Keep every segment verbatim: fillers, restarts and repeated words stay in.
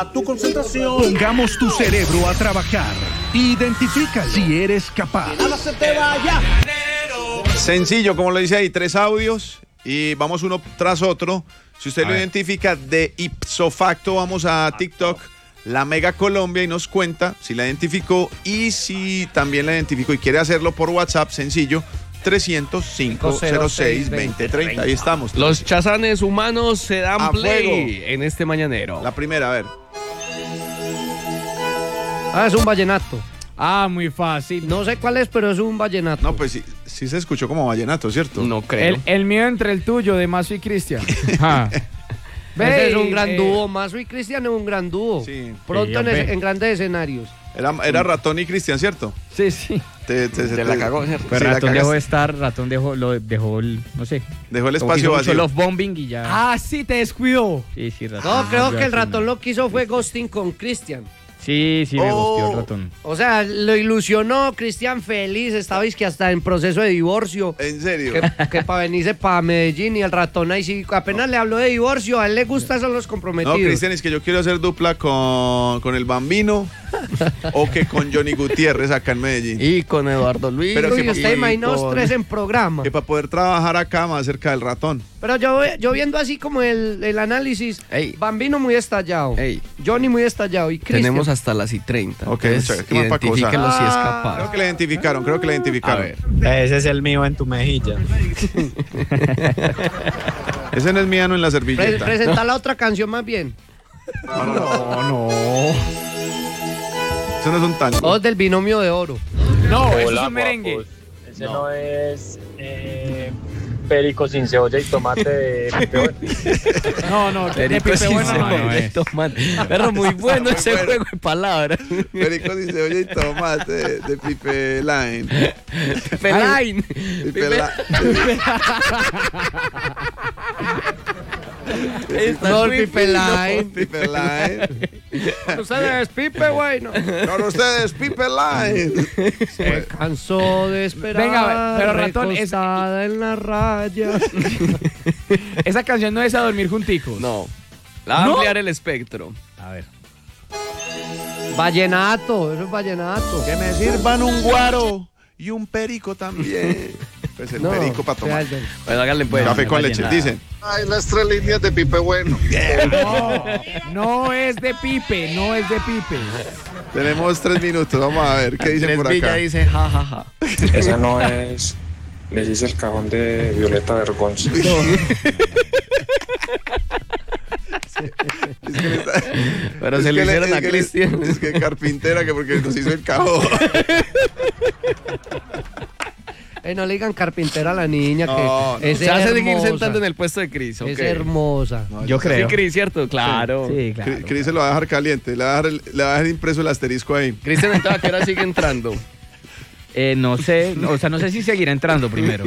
Tu concentración. Pongamos tu cerebro a trabajar. Identifica si eres capaz. Nada se te vaya. Sencillo, como lo dice ahí, tres audios y vamos uno tras otro. Si usted A lo ver. identifica de ipso facto, vamos a TikTok, La Mega Colombia, y nos cuenta si la identificó y si también la identificó y quiere hacerlo por WhatsApp, sencillo, trescientos, cinco cero seis, veinte treinta. Ahí estamos. Los chazanes humanos se dan A play fuego. en este mañanero. La primera, a ver. Ah, es un vallenato. Ah, muy fácil. No sé cuál es, pero es un vallenato. No, pues sí, sí se escuchó como vallenato, ¿cierto? No creo. El, el mío entre el tuyo, de Mazo y Cristian. Ah. Ese es un gran eh, dúo. Mazo y Cristian es un gran dúo. Sí. Pronto Sí, en, hombre. es- en grandes escenarios. Era, era Ratón y Cristian, ¿cierto? Sí, sí. Te, te- Se te- la cagó, ¿cierto? Pues Sí, la Ratón cagaste. dejó de estar, Ratón dejó, lo dejó el, no sé. Dejó el como que espacio hizo mucho vacío. love bombing y ya. Ah, sí, te descuidó. Sí, sí, Ratón. No, creo volvió que a el hacer ratón nada. lo que hizo fue ghosting con Cristian. Sí, sí, me Oh. gustió el Ratón. O sea, lo ilusionó, Cristian feliz, estabais que hasta en proceso de divorcio. ¿En serio? Que, que para venirse para Medellín y el ratón ahí sí, apenas le habló de divorcio, a él le gusta son los No, comprometidos. Cristian, es que yo quiero hacer dupla con, con el Bambino o que con Johnny Gutiérrez acá en Medellín. Y con Eduardo Luis. Pero Uy, que- usted y imagina los con- tres en programa. Que para poder trabajar acá más cerca del ratón. Pero yo, yo viendo así como el, el análisis, Ey. Bambino muy estallado, Ey. Johnny muy estallado y Cristian. Tenemos hasta las y treinta. Ok, Entonces, muchachos, ¿qué más pa' cosa? identifíquenlo si es Ah. capaz. Creo que le identificaron, creo que le A identificaron. ver. Ese es el mío en tu mejilla. Ese no es mío, no en la Pre- servilleta. presenta la otra canción más bien. No, no. Eso no es un tango. O del binomio de oro. No, eso es un merengue. Ese no, es eh, perico sin cebolla y tomate de Pipe Bueno. No, no, de Perico Pipe sin Bueno no cebolla es. y tomate. Perro, muy bueno Muy ese bueno. juego de palabras. Perico sin cebolla y tomate de, de Pipe Line. Pipe Line. Pipe La- Está No, el muy Pipe fino. Line. Pipe Line. Ustedes, Pipe, güey. No. Con ustedes, Pipe Line. Se cansó de esperar. Venga, pero ratón, es- recostada en la raya. Esa canción no es a dormir junticos. No. La va a ¿No? ampliar el espectro. A ver. Vallenato, eso es vallenato. Que me sirvan un guaro y un perico también. Pues el No, perico para tomar. ya, ya. Bueno, háganle pues. Café no con es leche, vallenato. dicen. Ay, las tres líneas de Pipe Bueno. No, no es de Pipe, no es de Pipe. Tenemos tres minutos, vamos a ver qué dicen Andrés por Villa acá. dice ja, ja, ja. Ese no es. Les hice el cajón de Violeta Vergonza. Pero Es se que lo le- hicieron es a que le- Cristian. Es que carpintera, que porque nos hizo el cajón. Eh, no le digan carpintera a la niña, No, que no. es Se hace seguir hermosa. sentando en el puesto de Cris, ¿ok? Es hermosa. Yo creo. Sí, Cris, ¿cierto? Claro. Sí, claro. Cris Cris se lo va a dejar caliente, le va a dejar, el- le va a dejar impreso el asterisco ahí. Cristian, entonces, ¿a qué hora sigue entrando? Eh, no sé, o sea, no sé si seguirá entrando primero.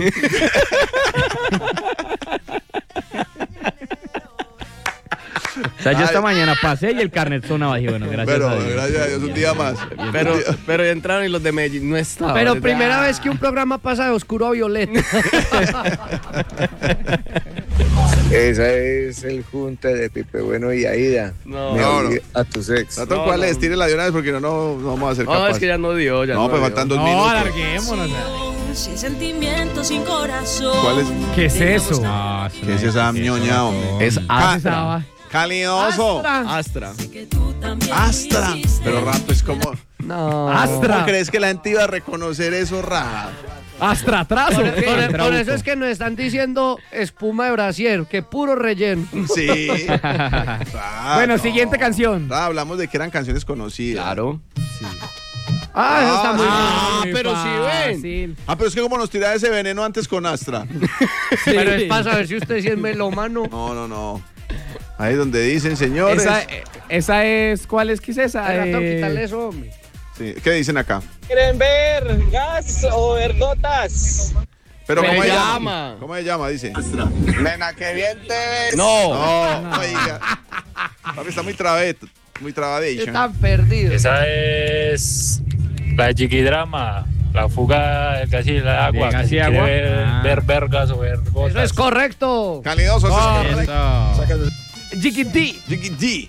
O sea, yo esta Ay. mañana pasé y el carnet sonaba y bueno, gracias Pero a Dios. gracias a Dios, un día más. Pero, pero ya entraron y los de Medellín no estaban. Pero ¿verdad? primera vez que un programa pasa de oscuro a violeta. Esa es el junte de Pipe Bueno y Aida. No, Me no, obligué no. a tus ex. Ratón, No, ¿cuál no, es? no. Tírela de una vez porque no, no, no vamos a hacer No, capaz. es que ya no dio, ya No, no, pues dio. faltan dos No, minutos. alarguémonos. Sin sentimiento, sin corazón. ¿Cuál es? ¿Qué es eso? No, ¿Qué es esa ñoña, hombre? Es Ah, Astra. Calidoso. Astra. Que tú también Astra. lo hiciste. Pero Rato es como. No. Astra. ¿Cómo crees que la gente iba a reconocer eso, Rato? Astra atraso. Por, por- por Trabuco. eso es que nos están diciendo espuma de brasier, que puro relleno. Sí. Bueno, siguiente canción. Ah, hablamos de que eran canciones conocidas. Claro. Ah, eso está muy Ah, Muy pero sí ven. fácil. Ah, pero es que como nos tiraba ese veneno antes con Astra. Pero es para saber si usted sí es melómano. No, no, no. Ahí donde dicen, señores. Esa, eh, esa es, ¿cuál es que es esa? Ay, ratón, Eh, quítale eso, hombre. Sí, ¿qué dicen acá? ¿Quieren ver gas o ver gotas? Pero Me ¿cómo se llama. llama? ¿Cómo se llama? Dice. Nena, que bien te ves. No. No, oiga. Papi, está muy trabet, muy trabadation. Están perdidos. Esa es la de Chiquidrama, la fuga del gas y el agua. ¿De gas y que si agua? quiere ver, Ah. ver vergas o ver gotas. Eso es correcto. Calidoso, eso es correcto. Eso. Jiggy D. Jiggy D.